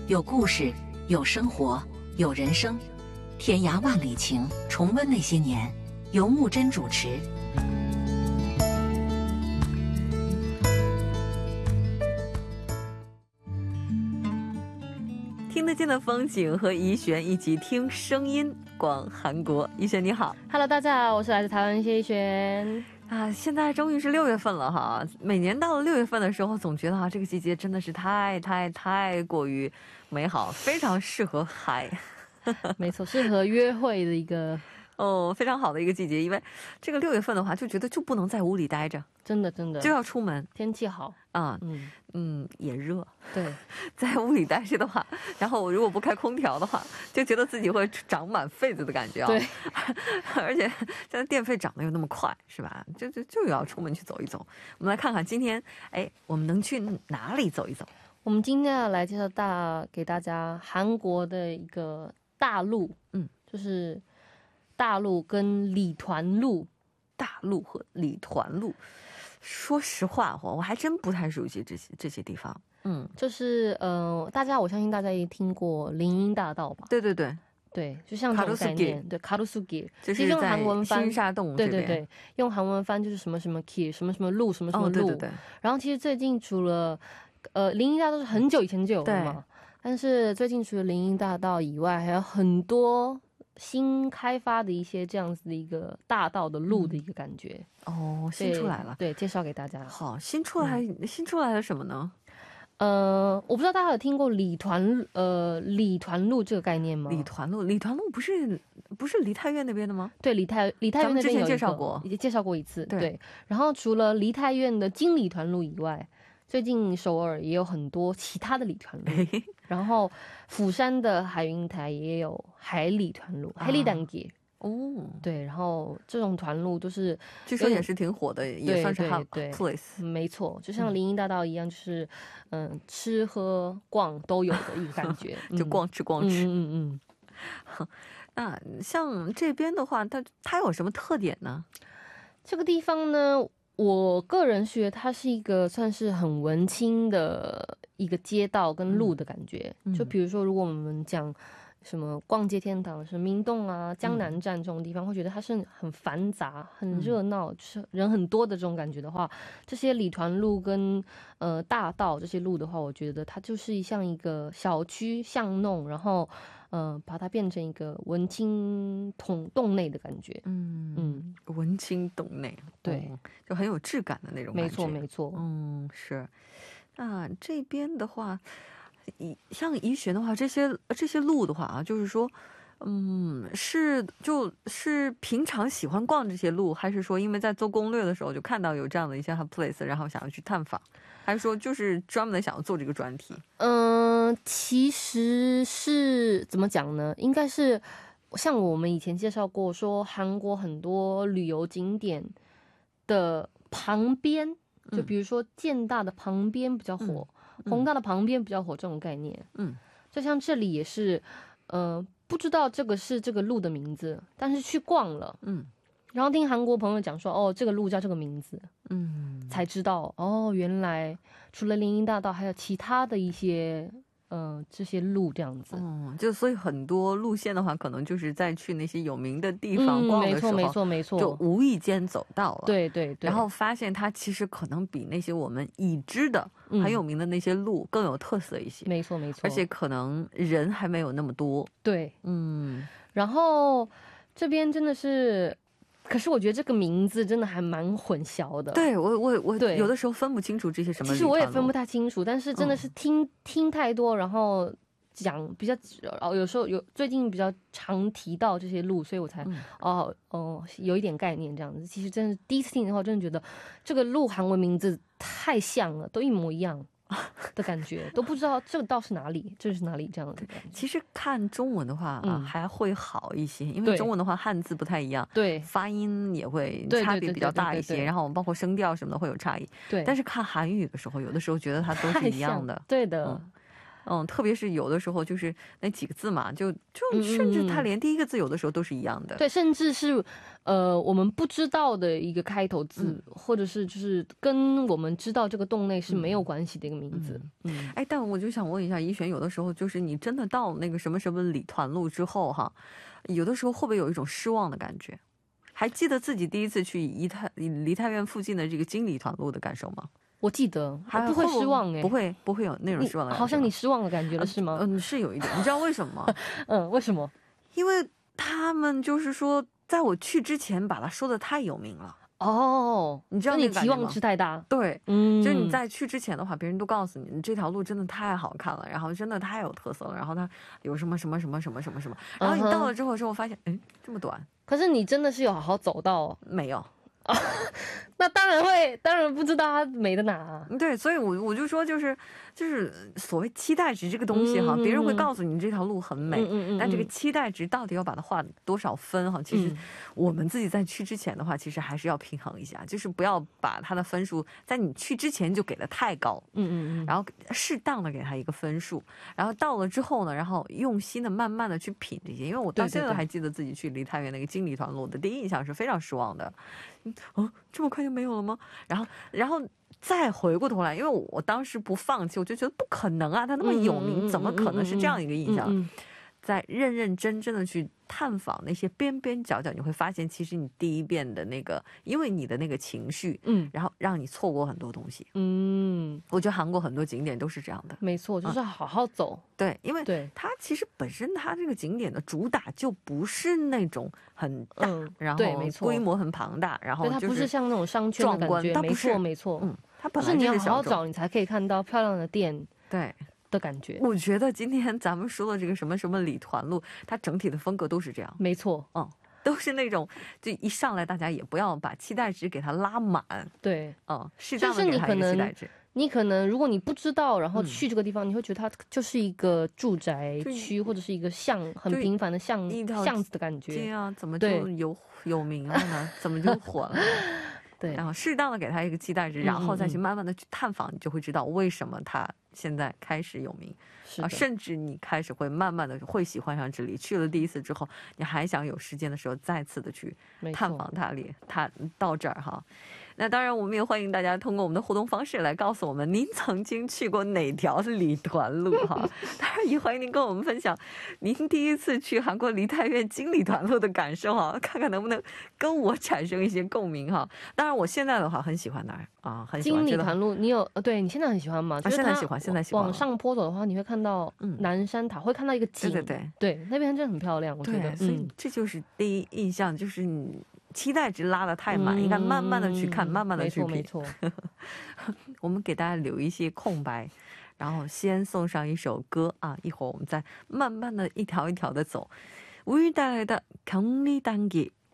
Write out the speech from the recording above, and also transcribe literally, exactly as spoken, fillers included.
有故事，有生活，有人生。天涯万里情，重温那些年。由木真主持。 听得见的风景和怡璇一起听声音逛韩国。怡璇你好。 Hello， 大家好，我是来自台湾谢怡璇啊，现在终于是六月份了哈。每年到了六月份的时候，总觉得啊，这个季节真的是太太太过于美好，非常适合嗨。 没错，适合约会的一个哦，非常好的一个季节，因为这个六月份的话，就觉得就不能在屋里待着， 真的真的就要出门， 天气好啊，嗯嗯，也热， 对， 在屋里待着的话，然后我如果不开空调的话，就觉得自己会长满痱子的感觉啊。 对， 而且现在电费涨得又那么快，是吧？就就就要出门去走一走。我们来看看今天，哎，我们能去哪里走一走？ 我们今天要来介绍大给大家韩国的一个大路，嗯，就是大路跟礼团路。 大路和礼团路，说实话我还真不太熟悉这些这些地方。 嗯，就是呃，大家我相信大家也听过林荫大道吧？ 对对对对，就像这种概念，对，卡鲁苏길， 就是在新沙洞这边， 对对对，用韩文翻就是什么什么길，什么什么路，什么什么路。 哦，对对对。 然后其实最近除了呃林荫大道是很久以前就有了嘛，但是最近除了林荫大道以外，还有很多新开发的一些这样子的一个大道的路的一个感觉。 嗯、哦，新出来了。 对，介绍给大家。 好，新出来、嗯、新出来了什么呢？ 呃，我不知道大家有听过礼团呃礼团路这个概念吗？ 礼团路，礼团路不是不是梨泰院那边的吗？ 对，梨泰梨泰院那边有一个， 咱们之前介绍过， 也介绍过一次。 对。 对，然后除了梨泰院的金礼团路以外，最近首尔也有很多其他的礼团路，然后釜山的海云台也有海礼团路，海礼단길。哦，对，然后这种团路都是据说也是挺火的，也算是 hot place。 没错，就像林荫大道一样，就是嗯、呃，吃喝逛都有的一个感觉， 就逛吃逛吃。 嗯嗯嗯。那像这边的话，它它有什么特点呢？ 这个地方呢，我个人觉得它是一个算是很文青的一个街道跟路的感觉。嗯、就比如说，如果我们讲什么逛街天堂，什么明洞啊、江南站这种地方，会觉得它是很繁杂、很热闹，就是人很多的这种感觉的话，这些礼团路跟呃大道这些路的话，我觉得它就是像一个小区巷弄，然后呃把它变成一个文青洞洞内的感觉。嗯嗯，文青洞内，对、哦，就很有质感的那种感觉。 没错没错。 嗯，是。那这边的话。像怡璇的话，这些这些路的话啊，就是说，嗯，是就是平常喜欢逛这些路，还是说因为在做攻略的时候就看到有这样的一些 hot place， 然后想要去探访，还是说就是专门的想要做这个专题？ 嗯、呃，其实是怎么讲呢？应该是像我们以前介绍过，说韩国很多旅游景点的旁边，就比如说建大的旁边比较火。嗯宏大的旁边比较火这种概念，嗯，就像这里也是，呃，不知道这个是这个路的名字，但是去逛了，嗯，然后听韩国朋友讲说，哦，这个路叫这个名字，嗯，才知道，哦，原来除了林荫大道，还有其他的一些。嗯、呃，这些路这样子， 嗯，就所以很多路线的话，可能就是在去那些有名的地方逛的时候， 嗯、没错没错没错， 就无意间走到了， 对对对， 然后发现它其实可能比那些我们已知的、嗯、很有名的那些路更有特色一些， 没错没错， 而且可能人还没有那么多， 对，嗯，然后这边真的是。可是我觉得这个名字真的还蛮混淆的。 对，我我我有的时候分不清楚这些什么。 其实我也分不太清楚，但是真的是听、嗯、听太多，然后讲比较哦，有时候有最近比较常提到这些路，所以我才、嗯、哦哦有一点概念这样子。其实真的第一次听的话，真的觉得这个路韩文名字太像了，都一模一样。的感觉都不知道这个道是哪里，这是哪里这样的。 其实看中文的话、嗯啊、还会好一些，因为中文的话汉字不太一样，对，发音也会差别比较大一些，然后包括声调什么的会有差异。对，但是看韩语的时候，有的时候觉得它都是一样的。 对的。嗯， 嗯，特别是有的时候就是那几个字嘛，就就嗯嗯甚至它嗯连第一个字有的时候都是一样的。 对，甚至是呃我们不知道的一个开头字， 嗯或者是就是跟我们知道这个洞内是没有嗯关系的一个名字。嗯， 哎，但我就想问一下，怡璇，有的时候就是你真的到那个什么什么礼团路之后哈，有的时候会不会有一种失望的感觉？还记得自己第一次去梨泰梨泰院附近的这个金礼团路的感受吗？ 我记得，我还不会失望哎、 不会不会有那种你失望的感觉吗。 好像你失望的感觉了是吗？ 嗯，是有一点。你知道为什么吗？ 嗯，为什么？ 因为他们就是说，在我去之前把它说的太有名了。 哦， 你知道就你期那个感觉吗望值太大。 对， 嗯， 就是你在去之前的话，别人都告诉你，你这条路真的太好看了，然后真的太有特色了，然后它有什么什么什么什么什么什么，然后你嗯哼到了之后之后发现，哎，这么短， 可是你真的是有好好走到哦， 没有。 那当然会，当然不知道它美在哪啊。 对，所以我我就说，就是就是所谓期待值这个东西哈， 嗯别人会嗯告诉你这条路很美， 嗯嗯嗯但这个嗯期待值到底要把它划多少分哈？其实嗯我们自己在去之前的话，其实还是要平衡一下，就是不要把它的分数在你去之前就给的太高， 嗯嗯嗯， 然后适当的给他一个分数，然后到了之后呢，然后用心的慢慢的去品这些，因为我到对对对现在都还记得自己去梨泰院那个金礼团路的第一印象是非常失望的，嗯，哦，这么快就没有了吗？然后，然后再回过头来，因为我当时不放弃，我就觉得不可能啊，他那么有名，怎么可能是这样一个印象？ 嗯嗯嗯嗯在认认真真的去探访那些边边角角，你会发现，其实你第一遍的那个，因为你的那个情绪， 嗯然后让你错过很多东西。 嗯， 我觉得韩国很多景点都是这样的。 没错，就是好好走。 对，因为对， 它其实本身它这个景点的主打就不是那种很大， 嗯然后对没错规模很庞大，然后对，它就不是像那种商圈的壮感觉，没观它不是错没错。 嗯，它不本来就是你要好好是小众。 找，你才可以看到漂亮的店对， 的感觉。 我觉得今天咱们说的这个什么什么礼团路，它整体的风格都是这样， 没错， 嗯，都是那种就一上来大家也不要把期待值给它拉满， 对。 嗯，适就是你当的给它一个可能期待值。 你可能如果你不知道，然后嗯去这个地方，你会觉得它就是一个住宅就区，或者是一个巷很就平凡的巷一条巷子的感这觉。 样怎么对就有有名了呢？怎么就火了呢？ 对然后适当的给他一个期待值，然后再去嗯嗯慢慢的去探访，你就会知道为什么他现在开始有名啊， 是的， 甚至你开始会慢慢的会喜欢上这里。去了第一次之后，你还想有时间的时候再次的去没错探访它里，它到这儿哈。那当然，我们也欢迎大家通过我们的互动方式来告诉我们您曾经去过哪条礼团路哈。当然，也欢迎您跟我们分享您第一次去韩国梨泰院金礼团路的感受哈，看看能不能跟我产生一些共鸣哈。当然，我现在的话很喜欢那儿啊，很喜欢觉得金礼团路，你有呃对你现在很喜欢吗？就是它现在喜欢现在喜欢往上坡走的话，你会看到嗯南山塔，会看到一个景， 对对对对，那边真的很漂亮，我觉得对，。所以嗯， 这就是第一印象，就是你期待值拉得太满，应该慢慢的去看， 嗯慢慢的去没品。 错没错。 我们给大家留一些空白，然后先送上一首歌啊，一会儿我们再慢慢的一条一条的走。우리带来的경리단길